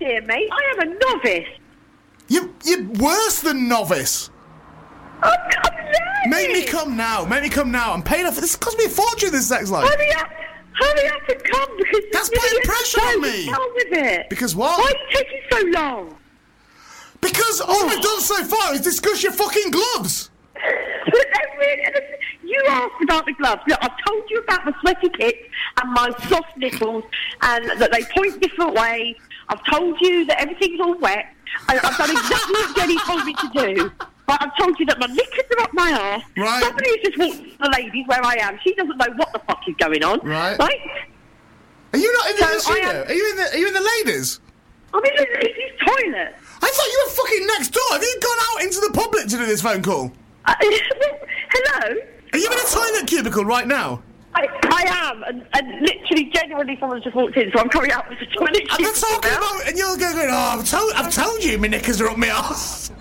here, mate. I am a novice. You're worse than novice. I'm learning. Make me come now. I'm paying off. This cost me a fortune, this sex life. Hurry up and come, because... That's putting pressure on me. What's wrong with it? Because what? Why are you taking so long? Because all we've done so far is discuss your fucking gloves. You asked about the gloves. Look, I've told you about my sweaty tits and my soft nipples, and that they point different ways. I've told you that everything's all wet. I've done exactly what Jenny told me to do. But I've told you that my knickers are up my arse. Right. Somebody's just walked to the ladies where I am. She doesn't know what the fuck is going on. Right. Right? Are you not in the studio? Are you in the ladies? I'm in the ladies' toilet. I thought you were fucking next door. Have you gone out into the public to do this phone call? Hello? Are you in a toilet cubicle right now? I am, and literally, genuinely, someone's just walked in, so I'm coming out with the toilet cubicle. I'm talking about, and you're going, I've told you my knickers are up my arse.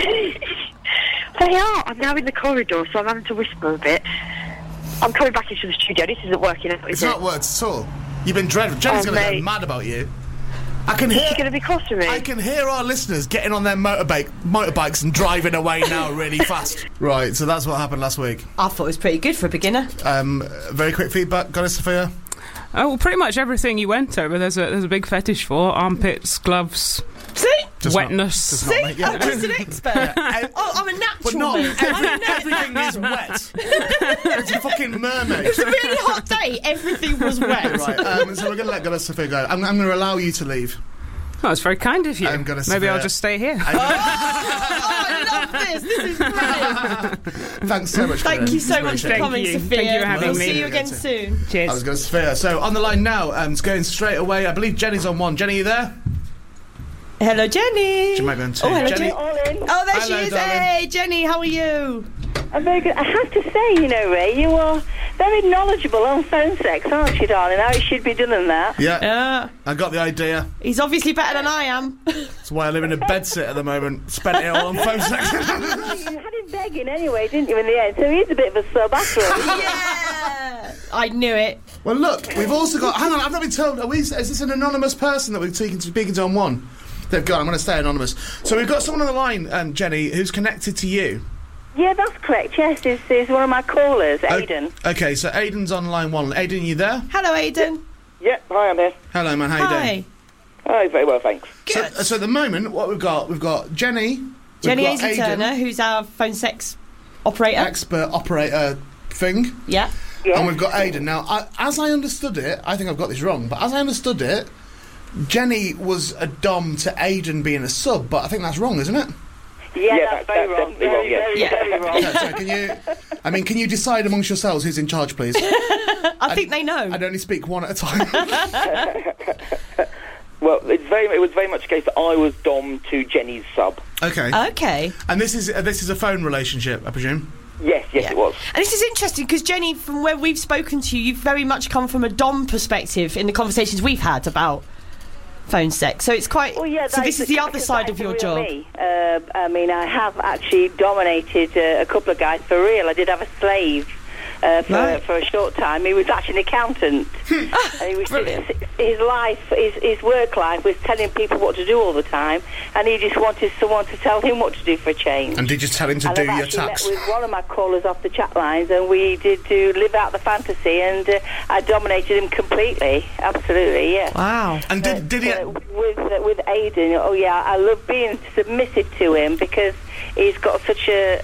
They are. I'm now in the corridor, so I'm having to whisper a bit. I'm coming back into the studio. This isn't working out, It's not words at all. You've been dreadful. Jenny's going to go mad about you. I can hear. Is she going to be cross with me? I can hear our listeners getting on their motorbikes and driving away now really fast. Right, so that's what happened last week. I thought it was pretty good for a beginner. Very quick feedback. Got it, Sophia? Oh, well, pretty much everything you went over. There's a big fetish for armpits, gloves. See? Wetness. I'm just an expert. Yeah. I'm a natural. But not mate. everything is wet. It's a fucking mermaid. It's a really hot day. Everything was wet. Right, so we're going to let Goddess Sophia go. I'm going to allow you to leave. Oh, that's very kind of you. Maybe I'll just stay here. I love this. This is brilliant. Thanks so much. Thank you so much for coming, Sophia. Thank you for having we'll me. see you again soon. Cheers. I was going to Sophia. So on the line now, it's going straight away. I believe Jenny's on one. Jenny, you there? Hello, Jenny. She might be on two. Oh, hello, Jenny. Oh, there she is. Darling. Hey, Jenny, how are you? I'm very good. I have to say, Ray, you are very knowledgeable on phone sex, aren't you, darling? How it should be done and that. Yeah. I got the idea. He's obviously better than I am. That's why I live in a bedsit at the moment. Spent it all on phone sex. You had him begging anyway, didn't you, in the end? So he's a bit of a sub after all. Yeah. I knew it. Well, look, we've also got... Hang on, I've not been told... Is this an anonymous person that we're speaking to on one? They've gone. I'm going to stay anonymous. So we've got someone on the line, Jenny, who's connected to you. Yeah, that's correct. Yes, is one of my callers, Aidan. Okay, so Aidan's on line one. Aidan, you there? Hello, Aidan. Yeah, hi, I'm here. Hello, man. How you doing? Hi, very well, thanks. Good. So at the moment, what we've got Jenny. Jenny Aidan Turner, who's our phone sex operator. Expert operator thing. Yeah. And we've got Aidan. Now, as I understood it, I think I've got this wrong, but as I understood it, Jenny was a dom to Aidan being a sub, but I think that's wrong, isn't it? Yeah, that's very wrong. Very wrong. So can you decide amongst yourselves who's in charge, please? I think they know. I'd only speak one at a time. Well, it was very much a case that I was dom to Jenny's sub. Okay. And this is a phone relationship, I presume? Yes, it was. And this is interesting because, Jenny, from where we've spoken to you, you've very much come from a dom perspective in the conversations we've had about phone sex. So it's quite... Well, yeah, so this is the other side of your job. I have actually dominated a couple of guys for real. I did have a slave for a short time. He was actually an accountant. And he was his work life was telling people what to do all the time, and he just wanted someone to tell him what to do for a change. And did you tell him to do your tax? I met with one of my callers off the chat lines, and we did live out the fantasy, and I dominated him completely. Absolutely, yes. Wow. And did he... With Aidan, I love being submissive to him because he's got such a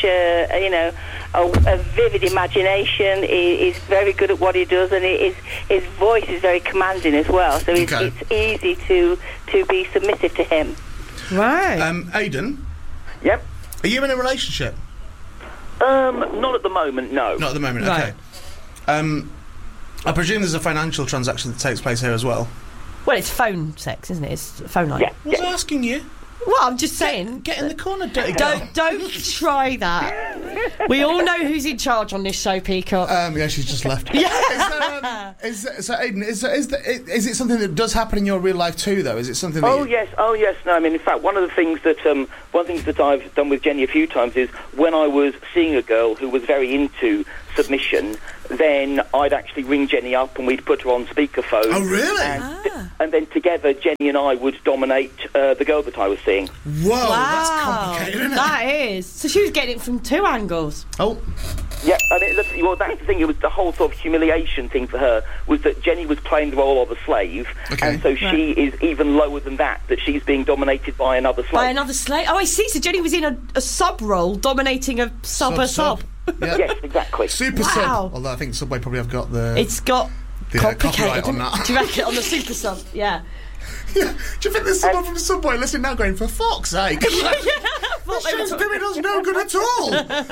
vivid imagination. He's very good at what he does, and his voice is very commanding as well. So it's easy to be submissive to him. Right. Aidan? Yep. Are you in a relationship? Not at the moment, no. Not at the moment, right. Okay. I presume there's a financial transaction that takes place here as well? Well, it's phone sex, isn't it? It's phone line. Yeah. I was asking you. Well, I'm just saying. Get in the corner, dirty girl. Don't try that. We all know who's in charge on this show, Peacock. Yeah, she's just left. Yeah. So Aidan, is it something that does happen in your real life too, though? Is it something that... Oh yes. No, I mean, in fact, one of the things that I've done with Jenny a few times is when I was seeing a girl who was very into submission, then I'd actually ring Jenny up and we'd put her on speakerphone. Oh, really? And then together, Jenny and I would dominate the girl that I was seeing. Whoa, that's complicated, isn't it? That is. So she was getting it from 2 angles. Oh. Yeah, and that's the thing. It was the whole sort of humiliation thing for her was that Jenny was playing the role of a slave, and so she is even lower than that she's being dominated by another slave. By another slave? Oh, I see. So Jenny was in a sub role, dominating a sub. Yeah. Yes, exactly. Super sub. Although I think Subway probably have got the... It's got complicated copyright on that. Do you reckon on the super sub? Yeah. Yeah. Do you think there's someone from Subway listening now going, for fuck's sake? This show's doing us no good at all.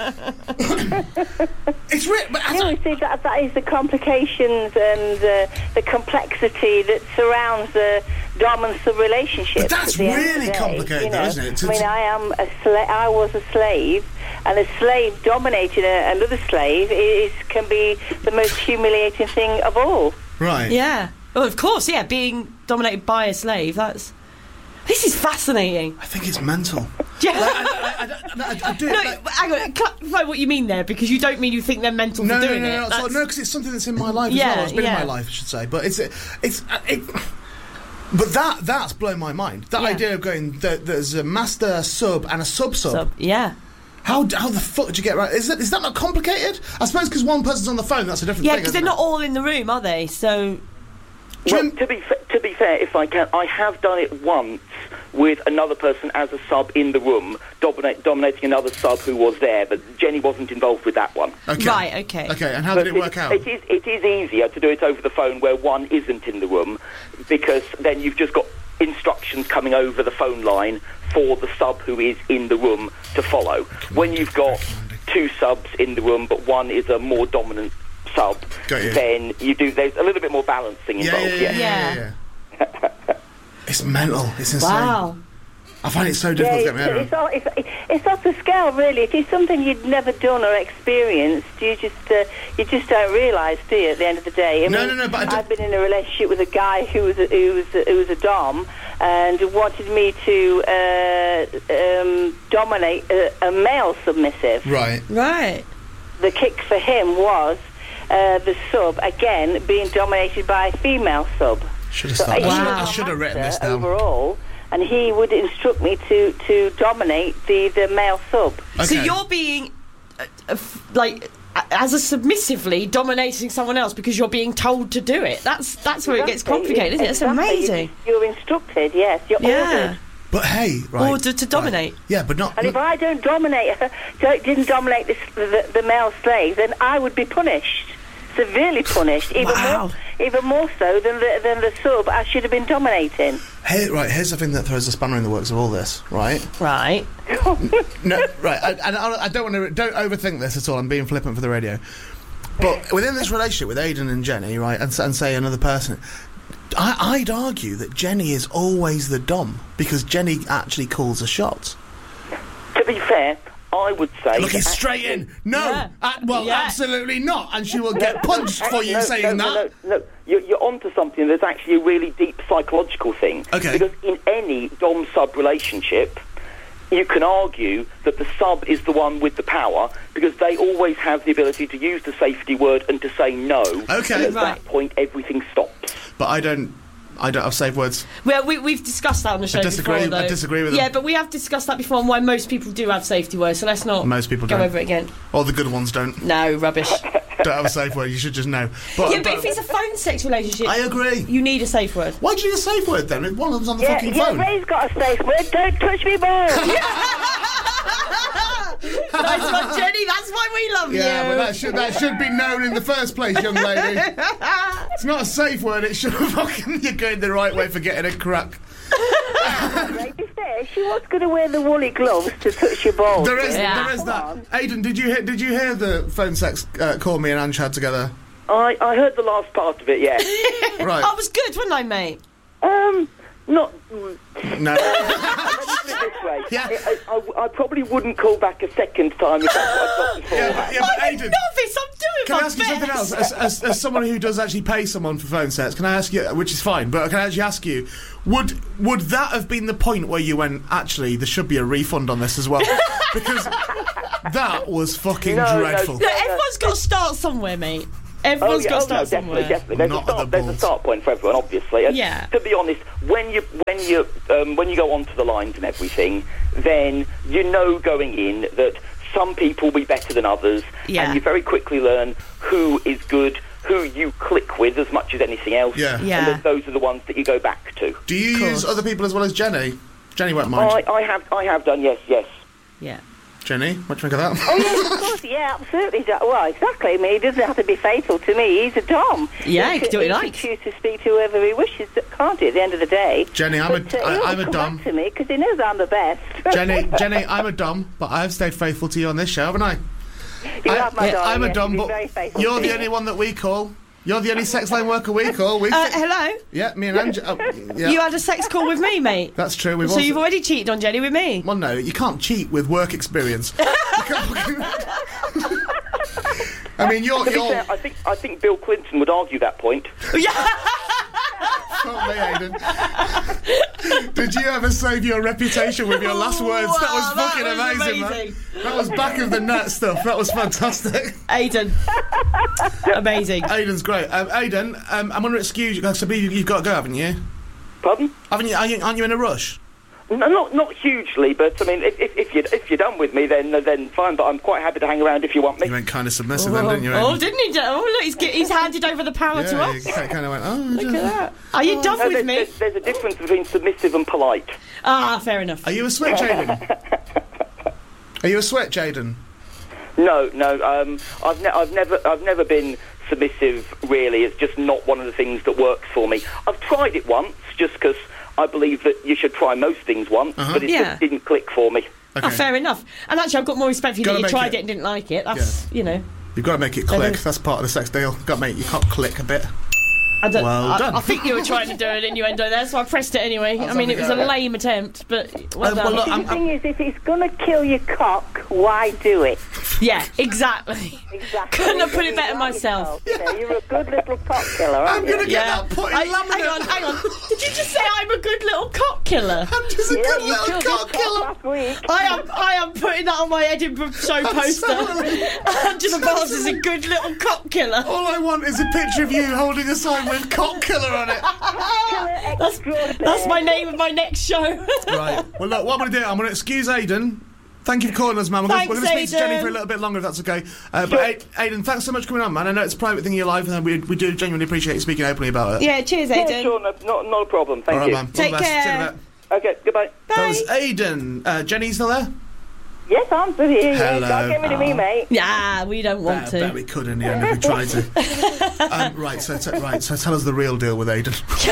It's weird, but see, that is the complications and the complexity that surrounds the dom and sub relationship. But that's really complicated, though, isn't it? I was a slave, and a slave dominating another slave can be the most humiliating thing of all. Right. Yeah. Well, of course, yeah, being dominated by a slave, this is fascinating. I think it's mental. Yeah. I do. No, hang on, clarify what you mean there, because you don't mean you think they're mental for doing it. No, because it's something that's in my life as well. It's been in my life, I should say. But but that's blown my mind. That idea of going, there's a master sub and a sub. Yeah. How the fuck did you get right? Is that not complicated? I suppose because one person's on the phone, that's a different thing. Yeah, because they're not all in the room, are they? So... Well, to be fair, if I can, I have done it once with another person as a sub in the room, dominating another sub who was there, but Jenny wasn't involved with that one. Okay. Right, okay. Okay, and how did it work out? It is easier to do it over the phone where one isn't in the room, because then you've just got instructions coming over the phone line for the sub who is in the room to follow. When you've got 2 subs in the room, but one is a more dominant sub, then there's a little bit more balancing involved. Yeah. It's mental. It's insane. Wow. I find it so difficult to get my head around. It's off the scale, really. It is something you'd never done or experienced. You just don't realise, do you? At the end of the day, But I've been in a relationship with a guy who was a dom and wanted me to dominate a male submissive. Right. The kick for him was the sub again being dominated by a female sub. I should have written this down. Overall, and he would instruct me to dominate the male sub. Okay. So you're being as a submissively dominating someone else because you're being told to do it. That's where it gets complicated, isn't it? That's amazing. You're instructed, yes. You're ordered. But hey, right. Ordered to dominate. Right. Yeah, but not... And if I didn't dominate the male slave, then I would be punished. Severely punished. Even more so than the sub I should have been dominating. Here's the thing that throws a spanner in the works of all this, right? Right. I don't overthink this at all. I'm being flippant for the radio. But within this relationship with Aidan and Jenny, right, and say another person... I'd argue that Jenny is always the dom because Jenny actually calls the shots. To be fair, I would say... Looking straight in. No. Absolutely not. And she will get punched for you saying that. No. You're onto something that's actually a really deep psychological thing. Okay. Because in any dom-sub relationship, you can argue that the sub is the one with the power because they always have the ability to use the safety word and to say no. Okay. And at that point, everything stops. But I don't have safe words. Well, we've discussed that on the show before, though. I disagree with them. Yeah, but we have discussed that before and why most people do have safety words, so let's not go over it again. All the good ones don't. No, rubbish. Don't have a safe word, you should just know. But if it's a phone sex relationship... I agree. You need a safe word. Why do you need a safe word, then? If one of them's on the fucking phone. Yeah, Ray's got a safe word. Don't touch me, boy. Nice one, Jenny. That's why we love you. Yeah, but that should be known in the first place, young lady. It's not a safe word. It should fucking... You're going the right way for getting a crack. To be fair, she was going to wear the woolly gloves to touch your balls. There is that. Aidan, did you hear the phone sex call me and Ange had together? I heard the last part of it. Yeah. Right. I was good, wasn't I, mate? Not... No. Let me put it this way. Yeah. I probably wouldn't call back a second time if that's what I got before. Yeah, but I'm a novice, I'm doing can my I ask you best. something else? As someone who does actually pay someone for phone sets, can I ask you, which is fine, but can I actually ask you, would that have been the point where you went, actually, there should be a refund on this as well? Because that was fucking dreadful. Look, everyone's got to start somewhere, mate. Everyone's got to start somewhere. Definitely. There's a start point for everyone, obviously. And yeah. To be honest, when you go onto the lines and everything, then you know going in that some people will be better than others, and you very quickly learn who is good, who you click with as much as anything else. Yeah. And those are the ones that you go back to. Do you use other people as well as Jenny? Jenny won't mind. I have done, yes. Yeah. Jenny, what do you think of that? Oh, yes, of course, yeah, absolutely. Well, exactly. I mean, he doesn't have to be faithful to me. He's a dom. Yeah, he can do what he likes. He can choose to speak to whoever he wishes, can't he, at the end of the day? Jenny, I'm a dom. Back to me, because he knows I'm the best. Jenny, I'm a dom, but I have stayed faithful to you on this show, haven't I? I'm a dom, but you're the only one that we call. You're the only sex line worker we call. Hello? Yeah, me and Angela. Yeah. You had a sex call with me, mate. That's true. You've already cheated on Jenny with me. Well, no, you can't cheat with work experience. I mean, you're. I think Bill Clinton would argue that point. Yeah. Not me, Aidan. Did you ever save your reputation with your last words? That was fucking amazing, man. That was back of the net stuff. That was fantastic. Aidan. Amazing. Aidan's great. Aidan, I'm going to excuse you because you've got to go, haven't you? Pardon? Haven't you? Aren't you in a rush? No, not hugely, but I mean, if you're done with me, then fine. But I'm quite happy to hang around if you want me. You went kind of submissive, then, didn't you? Oh, didn't he? Oh, look, he's handed over the power to us. He kind of went. Oh, look at that. Are you done with me? There's a difference between submissive and polite. Ah, fair enough. Are you a switch, Aidan? Are you a switch, Aidan? No. I've never been submissive. Really, it's just not one of the things that works for me. I've tried it once, just because I believe that you should try most things once, but it just didn't click for me. Okay. Oh, fair enough. And actually, I've got more respect for you that you tried it and didn't like it. That's, You've got to make it click. That's part of the sex deal. Got to make you can't click a bit. Well done. I think you were trying to do an innuendo there, so I pressed it anyway. I mean, it was a lame attempt, but well done. Look, the thing is, if it's going to kill your cock, why do it? Yeah, exactly. Couldn't have put it better myself. You're a good little cock killer, aren't I'm going to get that put in laminate. Hang on. Did you just say I'm a good little cock killer? I'm just a good little cock killer. Last week. I am putting that on my Edinburgh show poster. Angela Barnes is a good little cock killer. All I want is a picture of you holding a sign with cock killer on it. That's my name of my next show. Right. Well, look, what I'm going to do, I'm going to excuse Aidan. Thank you for calling us, man. We're going to speak to Jenny for a little bit longer, if that's okay. But Aidan, thanks so much for coming on, man. I know it's a private thing in your life, and we do genuinely appreciate you speaking openly about it. Yeah, cheers, Aidan. Yeah, sure, not a problem. Thank you. Man. Take care. Okay, goodbye. Bye. That was Aidan. Jenny, still there? Yes, I'm still here. Hello. Don't get rid of me, mate. Yeah, we don't want to. I bet we could in the end if we tried to. So tell us the real deal with Aidan. He's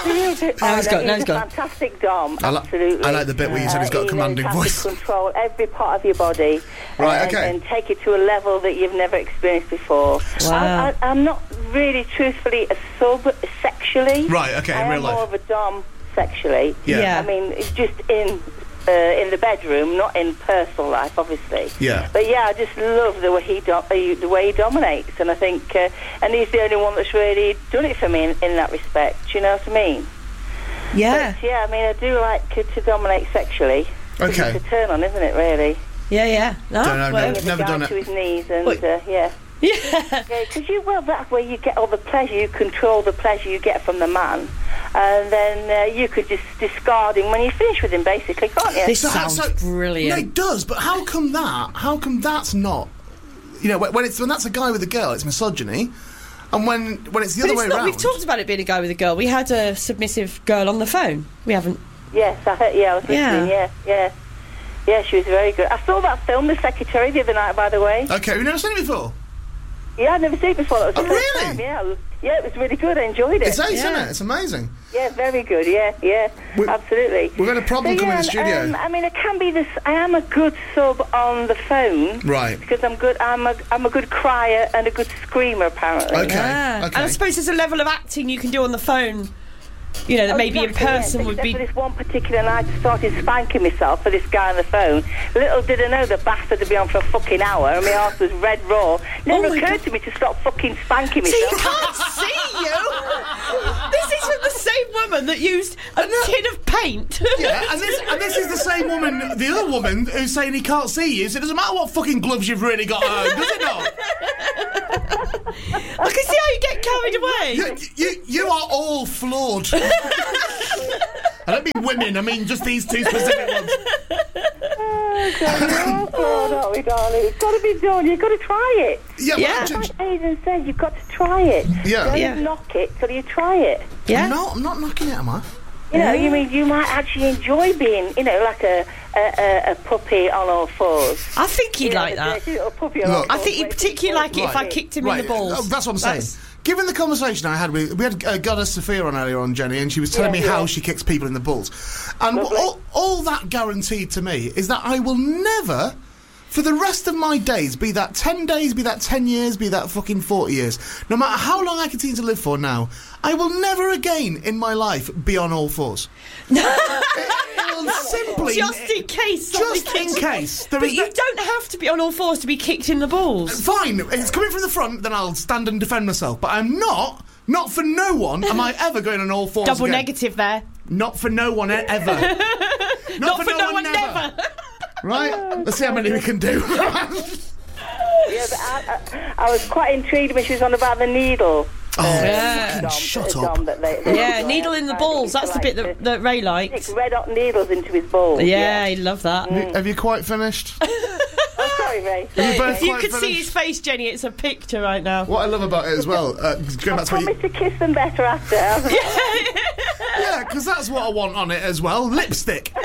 a fantastic dom, absolutely. I like the bit where you said he's got a commanding voice. Control every part of your body. Right, okay. And take it to a level that you've never experienced before. Wow. I'm not really, truthfully, a sub sexually. Right, okay, in real life. I'm more of a dom sexually. Yeah. I mean, it's just in the bedroom, not in personal life, obviously. Yeah. But yeah, I just love the way he dominates, and I think, and he's the only one that's really done it for me in that respect. Do you know what I mean? Yeah. But, yeah, I mean, I do like to dominate sexually. Okay. It's a turn on, isn't it? Really. Yeah. No, don't know. Never done it. To his knees and Yeah. Yeah, because that's where you get all the pleasure. You control the pleasure you get from the man, and then you could just discard him when you finish with him, basically, can't you? This sounds brilliant. No, it does, but how come that's not? You know, when that's a guy with a girl, it's misogyny, and when it's the other way around. We've talked about it being a guy with a girl. We had a submissive girl on the phone. We haven't. Yes, I heard. Yeah, I was listening. Yeah. Yeah, she was very good. I saw that film, The Secretary, the other night, by the way. Okay, you've never seen it before? Yeah, I've never seen it before. That was the first really? time. Yeah, it was really good. I enjoyed it. It's ace, isn't it? It's amazing. Yeah, very good. Yeah, absolutely. We've had a problem coming in the studio. I mean, I am a good sub on the phone, right? Because I'm good. I'm a good crier and a good screamer, apparently. Okay. Yeah. And I suppose there's a level of acting you can do on the phone. You know, that maybe exactly, in person would be... For this one particular night, I started spanking myself for this guy on the phone. Little did I know the bastard would be on for a fucking hour, and my arse was red raw. Never occurred to me to stop fucking spanking myself. So you can't see you! This is from the same woman that used a tin of paint. Yeah, and this is the same woman, the other woman, who's saying he can't see you, so it doesn't matter what fucking gloves you've really got on, does it not? I can see how you get carried away. You are all flawed. I don't mean women, I mean just these two specific ones. Oh, God, aren't we, darling? It's got to be done. You've got to try it. Yeah, Yeah. Like Aidan said, you've got to try it. Yeah. Don't Yeah. knock it till you try it. Yeah. I'm not knocking it, am I? You know, you mean you might actually enjoy being, you know, like a puppy on all fours. I think he'd You know, like a that. dirty little puppy on all Look, I fours think he'd waiting particularly for like it if I kicked him in the balls. That's what I'm saying. Given the conversation I had with... We had Goddess Sophia on earlier on, Jenny, and she was telling me how she kicks people in the balls. And all that guaranteed to me is that I will never, for the rest of my days, be that 10 days, be that 10 years, be that fucking 40 years, no matter how long I continue to live for now, I will never again in my life be on all fours. It'll simply... Just in case. somebody Just in kicks- case. But you don't have to be on all fours to be kicked in the balls. Fine, if it's coming from the front, then I'll stand and defend myself. But I'm not for no one am I ever going on all fours Double again. negative there. Not for no one ever. Not for no one never. Right? Let's see how many we can do. Yeah, but I was quite intrigued when she was on about the needle. Yeah. fucking shut up. Yeah, needle in the balls. That's the bit that Ray liked. Stick red hot needles into his balls. Yeah, he loved that. Have you quite finished? Oh, sorry, Ray. Have you both If you quite could see finished? his face, Jenny, it's a picture right now. What I love about it as well, going back to what Promise to kiss them better after. yeah, because that's what I want on it as well. Lipstick.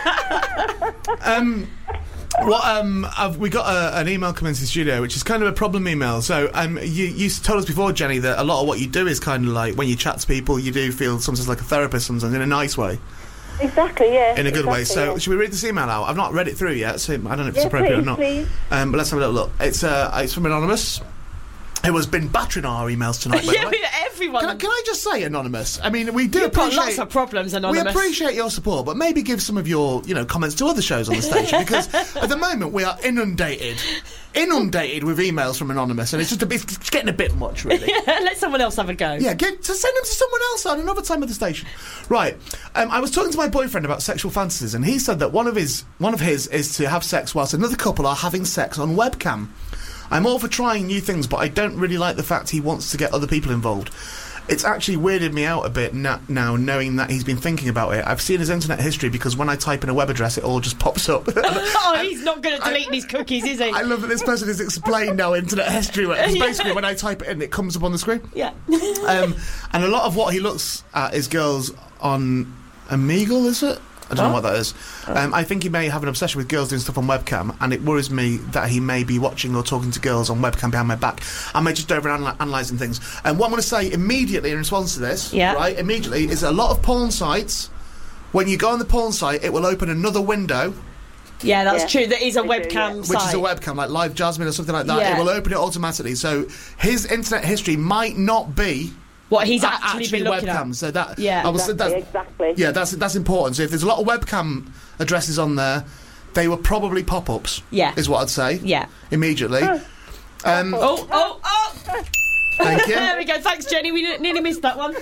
We got an email coming into the studio, which is kind of a problem email. So, you told us before, Jenny, that a lot of what you do is kind of like when you chat to people, you do feel sometimes like a therapist, sometimes in a nice way, Exactly, yeah. in a good way. exactly, So, yeah. should we read this email out? I've not read it through yet, so I don't know if it's Yeah, appropriate or please, not. please. But let's have a little look. It's from Anonymous, who has been battering our emails tonight. By the Yeah, way. everyone. Can I just say, Anonymous? I mean, we do You've got appreciate lots of problems, we Anonymous. appreciate your support, but maybe give some of your, comments to other shows on the station, because at the moment we are inundated with emails from Anonymous, and it's getting a bit much, really. Let someone else have a go. Yeah, send them to someone else on another time of the station. Right. I was talking to my boyfriend about sexual fantasies, and he said that one of his is to have sex whilst another couple are having sex on webcam. I'm all for trying new things, but I don't really like the fact he wants to get other people involved. It's actually weirded me out a bit now, knowing that he's been thinking about it. I've seen his internet history, because when I type in a web address, it all just pops up. Oh, he's not good at deleting his cookies, is he? I love that this person has explained now internet history. It's basically when I type it in, it comes up on the screen. Yeah. And a lot of what he looks at is girls on Omegle, is it? I don't know what that is. I think he may have an obsession with girls doing stuff on webcam, and it worries me that he may be watching or talking to girls on webcam behind my back. I may just over-analysing things. And what I'm going to say immediately in response to this, right, immediately, is a lot of porn sites, when you go on the porn site, it will open another window. Yeah, that's true. That is a They do, webcam Which site. is a webcam, like Live Jasmine or something like that. Yeah. It will open it automatically. So his internet history might not be What he's actually been looking webcams. at. So that, Yeah. Exactly. Yeah, that's important. So if there's a lot of webcam addresses on there, they were probably pop-ups. Yeah. Is what I'd say. Yeah. Immediately. Oh! Thank you. There we go. Thanks, Jenny. We nearly missed that one.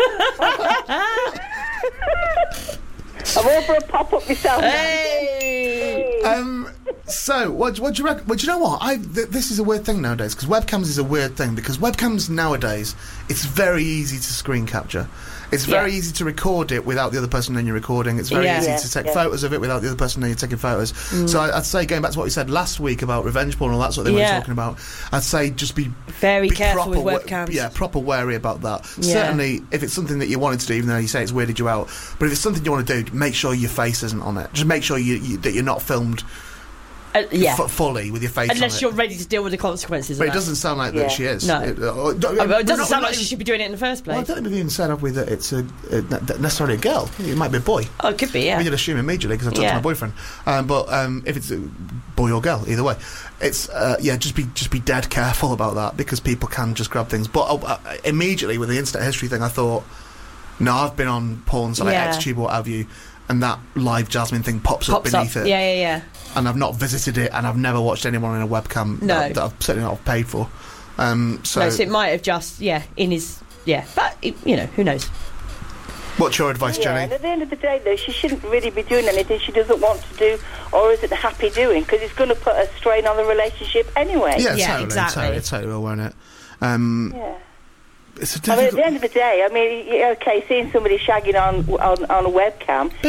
I'm all for a pop-up myself. Hey! So, what do you reckon? Well, do you know what? This is a weird thing nowadays, because webcams is a weird thing, because webcams nowadays, it's very easy to screen capture. It's very easy to record it without the other person knowing you're recording. It's very easy to take photos of it without the other person knowing you're taking photos. So I'd say, going back to what we said last week about revenge porn and all that sort of thing we were talking about, I'd say just be Very careful with proper webcams. proper wary about that. Yeah. Certainly, if it's something that you wanted to do, even though you say it's weirded you out, but if it's something you want to do, make sure your face isn't on it. Just make sure that you're not filmed fully with your face Unless on it. you're ready to deal with the consequences But of it doesn't sound like that she is. No. It doesn't sound like she should be doing it in the first Well, I place. don't think we even said, have we, that it's necessarily a girl. It might be a boy. Oh, it could be, yeah. We did assume immediately because I talked to my boyfriend. But if it's a boy or girl, either way, it's just be dead careful about that, because people can just grab things. But immediately with the internet history thing, I thought, no, I've been on porn, so like XTube or what have you, and that Live Jasmine thing pops up beneath it. Yeah. And I've not visited it, and I've never watched anyone in a webcam that I've certainly not paid for. So it might have just, in his... Yeah, but, who knows? What's your advice, Yeah, Jenny? and at the end of the day, though, she shouldn't really be doing anything she doesn't want to do or isn't happy doing, because it's going to put a strain on the relationship anyway. Yeah, Yeah, totally, exactly. totally will, won't it? Yeah. It's a I mean, at difficult... the end of the day, I mean, okay, seeing somebody shagging on a webcam